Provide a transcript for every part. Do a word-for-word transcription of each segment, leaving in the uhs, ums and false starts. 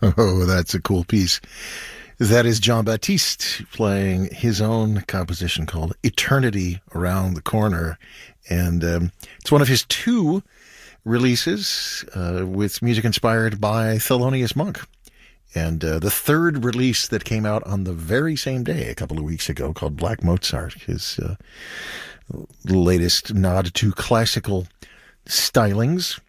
Oh, that's a cool piece. That is Jon Batiste playing his own composition called Eternity Around the Corner. And um, it's one of his two releases uh, with music inspired by Thelonious Monk. And uh, the third release that came out on the very same day, a couple of weeks ago, called Black Mozart, his uh, latest nod to classical stylings.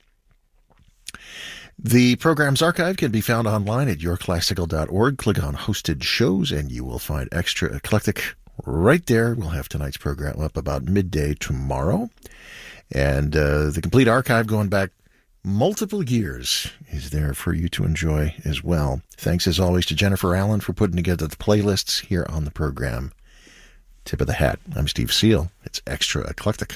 The program's archive can be found online at your classical dot org. Click on Hosted Shows, and you will find Extra Eclectic right there. We'll have tonight's program up about midday tomorrow. And uh, the complete archive going back multiple years is there for you to enjoy as well. Thanks, as always, to Jennifer Allen for putting together the playlists here on the program. Tip of the hat. I'm Steve Seal. It's Extra Eclectic.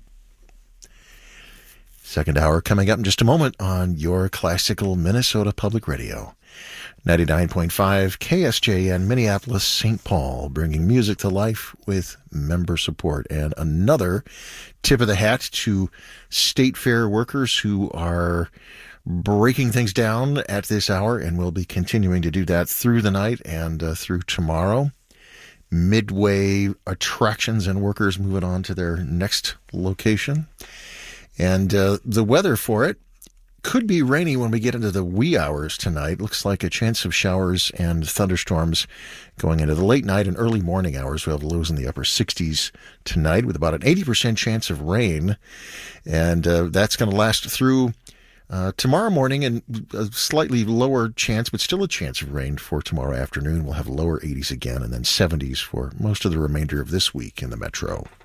Second hour coming up in just a moment on your classical Minnesota Public Radio. ninety-nine point five K S J N, Minneapolis, Saint Paul, bringing music to life with member support. And another tip of the hat to state fair workers who are breaking things down at this hour, and will be continuing to do that through the night and uh, through tomorrow. Midway attractions and workers moving on to their next location. And uh, the weather for it could be rainy when we get into the wee hours tonight. Looks like a chance of showers and thunderstorms going into the late night and early morning hours. We'll have lows in the upper sixties tonight with about an eighty percent chance of rain. And uh, that's going to last through uh, tomorrow morning, and a slightly lower chance, but still a chance of rain for tomorrow afternoon. We'll have lower eighties again, and then seventies for most of the remainder of this week in the metro.